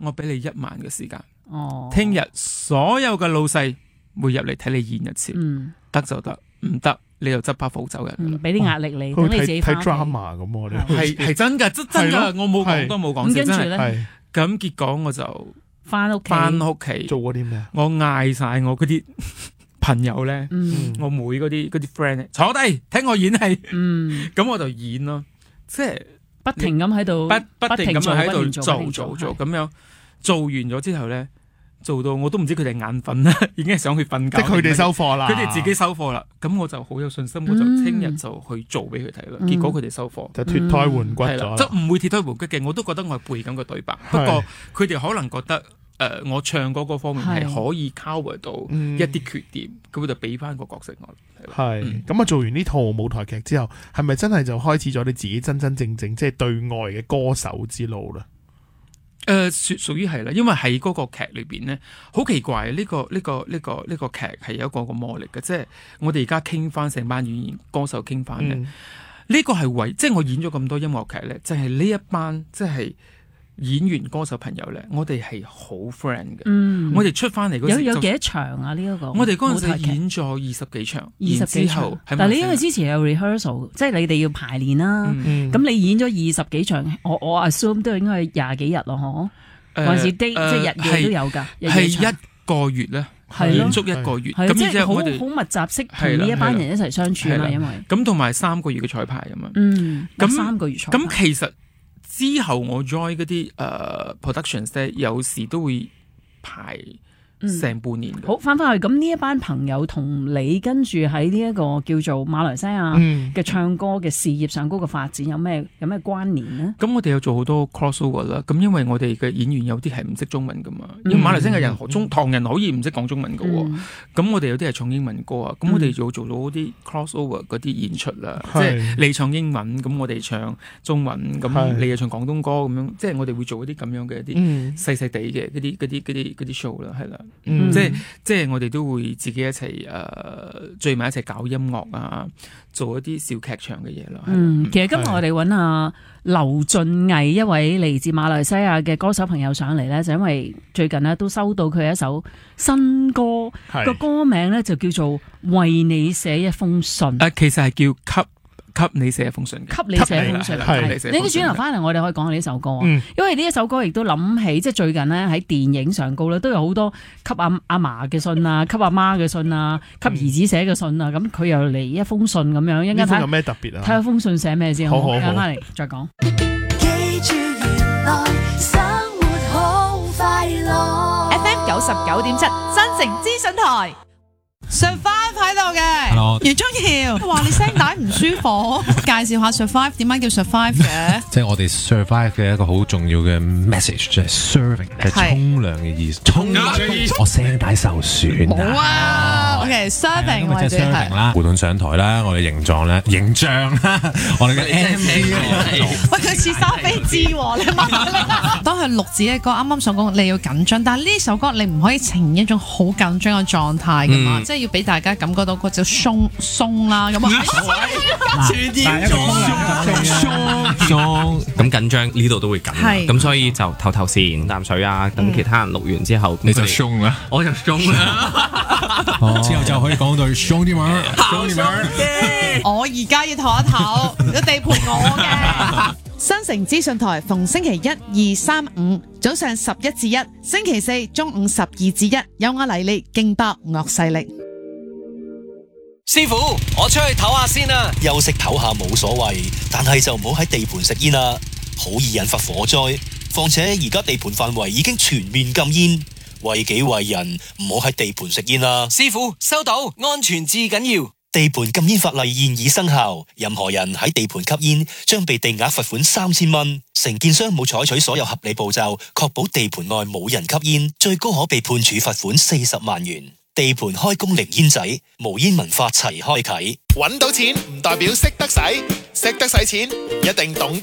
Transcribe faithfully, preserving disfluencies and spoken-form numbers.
我俾你一晚嘅時間。 哦， 聽日所有嘅老細會入嚟睇你演一次，得、嗯、就得，唔得你就執把斧走人。 嗯，俾啲壓力你，等、哦、你自己睇 drama 咁，我哋係係真噶，真真噶，我冇講都冇講笑，真係。咁結果我就翻屋企， 翻屋企做過啲咩？ 我嗌晒我嗰啲朋友咧， 嗯、 我妹嗰啲嗰啲 friend 坐低聽我演戲，咁、嗯、我就演咯，即係不停咁喺度， 不不停咁喺度做做做做咁樣，做完咗之後咧。做到我都唔知佢哋眼瞓啦，已經係想去瞓覺。 即係佢哋收貨啦， 佢哋自己收貨啦。咁我就好有信心，嗯、我就聽日就去做俾佢睇啦。結果佢哋收貨， 就脫胎換骨咗。 即唔會脫胎換骨嘅，我都覺得我係背緊個對白。不過佢哋可能覺得誒、呃，我唱歌嗰方面係可以 cover 到一啲缺點，咁佢就俾翻個角色我。 係咁啊！做完呢套舞台劇之後，係咪真係就開始咗你自己真真正正即係對外嘅歌手之路啦？ 誒、呃，屬屬於係啦，因為喺嗰個劇裏邊咧，好奇怪呢、這個呢、這個呢、這個呢、這個劇係有一個個魔力嘅，即係我哋而家傾翻成班演員歌手傾翻咧，呢、嗯、個係為即係我演咗咁多音樂劇咧，就係、是、呢一班即係演員歌手朋友咧，我哋係好 friend 嘅。嗯，我哋出翻嚟嗰時有有幾多場啊？呢、這、一個我哋嗰陣時演咗二十幾場， 二十幾場。但係你因為之前有 rehearsal， 即係你哋要排練啦。咁、嗯、你演咗二十幾場，我我 assume 都應該係廿幾日咯，嗬、呃？還是 day、呃、即係日夜都有㗎？ 係一個月咧，連續一個月。咁即係好好密集式同呢一班人一齊相處啊，因為咁同埋三個月嘅彩排啊嘛。 嗯，咁三個月彩排。 咁其實之後我 join 嗰啲誒 productions 咧，有時都會排成半年、嗯。 好，翻返去咁呢一班朋友同你跟住喺呢一個叫做馬來西亞嘅唱歌嘅事業上高嘅發展有咩有咩關聯呢？ 咁我哋有做好多 crossover 啦。咁因為我哋嘅演員有啲係唔識中文噶嘛，因為馬來西亞人中唐人可以唔識講中文噶。咁、嗯、我哋有啲係唱英文歌啊。咁我哋就做咗啲 crossover 嗰啲演出啦。即係你唱英文，咁我哋唱中文，咁你又唱廣東歌咁樣。即係我哋會做一啲咁樣嘅一啲細細地嘅嗰啲嗰啲嗰啲嗰啲 show 啦，係啦。嗯、即係即係我哋都會自己一齊誒、呃、聚埋一齊搞音樂啊，做一啲小劇場嘅嘢咯。 嗯，其實今日我哋揾阿劉俊毅一位嚟自馬來西亞嘅歌手朋友上嚟咧，就因為最近咧都收到佢一首新歌，個歌名咧就叫做為你寫一封信。誒、 呃，其實係叫給。給你寫一封信， 給你寫一封信。係，你啲轉頭翻嚟，我哋可以講下呢首歌啊、嗯。因為呢一首歌亦都諗起，即係最近咧喺電影上高咧都有好多給阿阿嫲嘅信啊，給阿媽嘅信啊，給兒子寫嘅信啊。咁、嗯、佢又嚟一封信咁樣，一陣間睇有咩特別啊？睇下封信寫咩先。好，好，好，翻嚟再講。記住原來生活好快樂。F M 九十九點七，新城資訊台。 Survive 喺度嘅，余宗耀話你聲帶唔舒服，介紹下 Survive 點解叫 Survive 嘅？ 即係我哋 Survive 嘅一個好重要嘅 message， 就係 serving 係沖涼嘅意思。沖涼嘅意思，我聲帶受損。 好啊 ，OK，serving 或者係啦，胡頓上台啦，我哋形狀咧，形象啦，我哋嘅 M V 喂，佢似沙飛枝喎，你問當佢錄自己嘅歌，啱啱所講你要緊張，但係呢首歌你唔可以呈現一種好緊張嘅狀態噶嘛，即係要俾大家感覺到嗰隻鬆鬆啦，咁啊， 全嚴重鬆鬆咁緊張，呢度都會緊，咁所以就唞唞先，啖水啊，等其他人錄完之後， 你就鬆啦， 我就鬆啦， 之後就可以講到鬆啲嘛，鬆啲嘛， 我而家要唞一唞，個地盤我嘅。新城資訊台逢星期一、二、三、五早上十一至一，星期四中午十二至一，有我黎力勁爆惡勢力。 師傅，我出去唞下先啦，休息唞下冇所謂，但係就唔好喺地盤食煙啦，好易引發火災。況且而家地盤範圍已經全面禁煙，為己為人，唔好喺地盤食煙啦。師傅收到，安全至緊要。地盤禁煙法例現已生效，任何人喺地盤吸煙將被地額罰款三千蚊。承建商冇採取所有合理步驟，確保地盤內冇人吸煙，最高可被判處罰款四十萬元。地盤開工零煙仔，無煙文化齊開啟。 搵到錢唔代表識得使，識得使錢唔一定懂得